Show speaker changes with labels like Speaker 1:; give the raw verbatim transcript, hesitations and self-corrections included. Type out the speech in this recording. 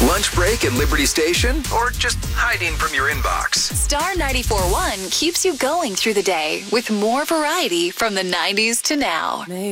Speaker 1: Lunch break at Liberty Station? Or just hiding from your inbox?
Speaker 2: Star ninety-four point one keeps you going through the day with more variety from the nineties to now.